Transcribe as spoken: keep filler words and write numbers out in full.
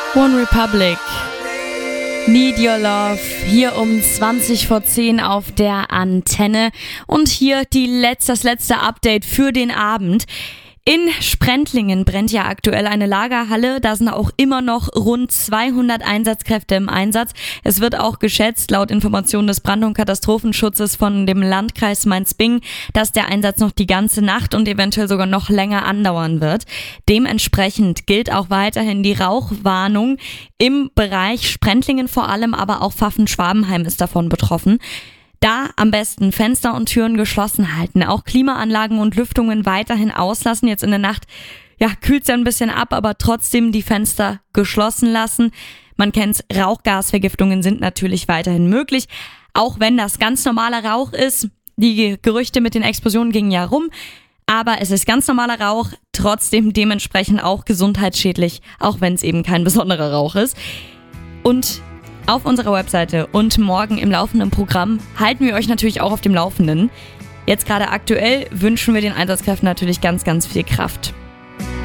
One Republic, Need Your Love, hier um zwanzig vor zehn auf der Antenne. Und hier die letzte, das letzte Update für den Abend. In Sprentlingen brennt ja aktuell eine Lagerhalle. Da sind auch immer noch rund zweihundert Einsatzkräfte im Einsatz. Es wird auch geschätzt, laut Informationen des Brand- und Katastrophenschutzes von dem Landkreis Mainz-Bingen, dass der Einsatz noch die ganze Nacht und eventuell sogar noch länger andauern wird. Dementsprechend gilt auch weiterhin die Rauchwarnung im Bereich Sprentlingen vor allem, aber auch Pfaffen-Schwabenheim ist davon betroffen. Da am besten Fenster und Türen geschlossen halten, auch Klimaanlagen und Lüftungen weiterhin auslassen. Jetzt in der Nacht, ja, kühlt es ja ein bisschen ab, aber trotzdem die Fenster geschlossen lassen. Man kennt's, Rauchgasvergiftungen sind natürlich weiterhin möglich, auch wenn das ganz normaler Rauch ist. Die Gerüchte mit den Explosionen gingen ja rum, aber es ist ganz normaler Rauch, trotzdem dementsprechend auch gesundheitsschädlich, auch wenn es eben kein besonderer Rauch ist. Und auf unserer Webseite und morgen im laufenden Programm halten wir euch natürlich auch auf dem Laufenden. Jetzt gerade aktuell wünschen wir den Einsatzkräften natürlich ganz, ganz viel Kraft.